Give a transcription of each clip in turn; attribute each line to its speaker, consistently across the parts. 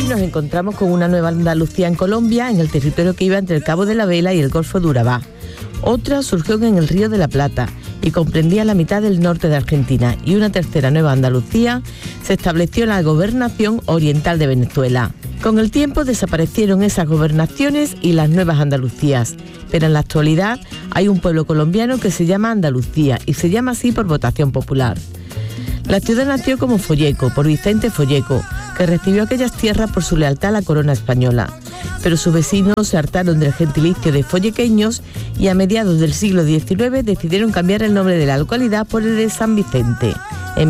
Speaker 1: Hoy nos encontramos con una nueva Andalucía en Colombia, en el territorio que iba entre el Cabo de la Vela y el Golfo de Urabá. Otra surgió en el Río de la Plata y comprendía la mitad del norte de Argentina, y una tercera nueva Andalucía se estableció en la gobernación oriental de Venezuela. Con el tiempo desaparecieron esas gobernaciones y las nuevas Andalucías, pero en la actualidad hay un pueblo colombiano que se llama Andalucía y se llama así por votación popular. La ciudad nació como Folleco, por Vicente Folleco, que recibió aquellas tierras por su lealtad a la corona española. Pero sus vecinos se hartaron del gentilicio de follequeños y a mediados del siglo XIX decidieron cambiar el nombre de la localidad por el de San Vicente. En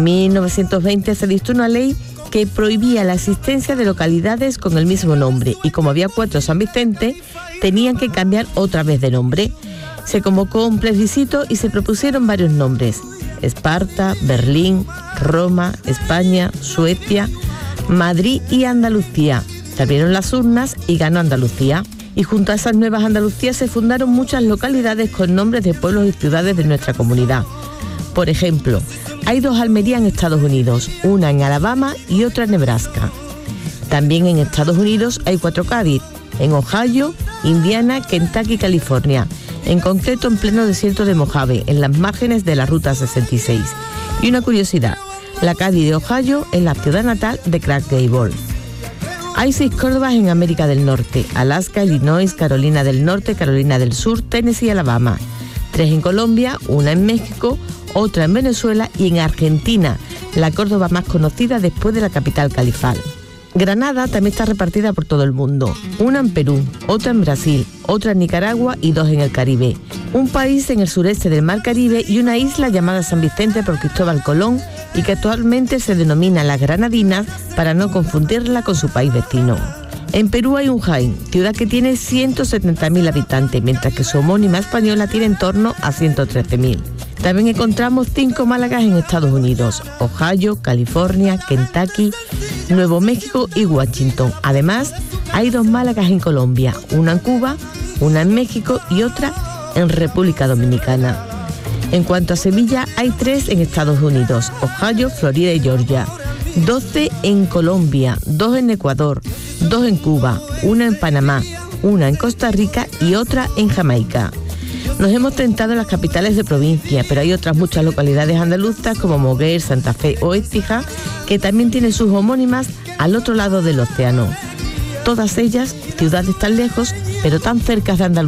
Speaker 1: 1920 se dictó una ley que prohibía la existencia de localidades con el mismo nombre, y como había 4 San Vicente, tenían que cambiar otra vez de nombre. Se convocó un plebiscito y se propusieron varios nombres: Esparta, Berlín, Roma, España, Suecia, Madrid y Andalucía. Se abrieron las urnas y ganó Andalucía. Y junto a esas nuevas Andalucías se fundaron muchas localidades con nombres de pueblos y ciudades de nuestra comunidad. Por ejemplo, hay 2 Almería en Estados Unidos, una en Alabama y otra en Nebraska. También en Estados Unidos hay 4 Cádiz, en Ohio, Indiana, Kentucky y California, en concreto en pleno desierto de Mojave, en las márgenes de la Ruta 66. Y una curiosidad, la Cádiz de Ohio es la ciudad natal de Clark Gable. Hay 6 Córdobas en América del Norte: Alaska, Illinois, Carolina del Norte, Carolina del Sur, Tennessee y Alabama. 3 en Colombia, una en México, otra en Venezuela y en Argentina, la Córdoba más conocida después de la capital califal. Granada también está repartida por todo el mundo, una en Perú, otra en Brasil, otra en Nicaragua y 2 en el Caribe. Un país en el sureste del Mar Caribe y una isla llamada San Vicente por Cristóbal Colón y que actualmente se denomina Las Granadinas para no confundirla con su país vecino. En Perú hay un Jaén, ciudad que tiene 170.000 habitantes, mientras que su homónima española tiene en torno a 113.000. También encontramos 5 Málagas en Estados Unidos: Ohio, California, Kentucky, Nuevo México y Washington. Además, hay 2 Málagas en Colombia, una en Cuba, una en México y otra en República Dominicana. En cuanto a Sevilla, hay 3 en Estados Unidos: Ohio, Florida y Georgia. 12 en Colombia, 2 en Ecuador, 2 en Cuba, una en Panamá, una en Costa Rica y otra en Jamaica. Nos hemos centrado en las capitales de provincia, pero hay otras muchas localidades andaluzas como Moguer, Santa Fe o Écija, que también tienen sus homónimas al otro lado del océano. Todas ellas ciudades tan lejos, pero tan cerca de Andalucía.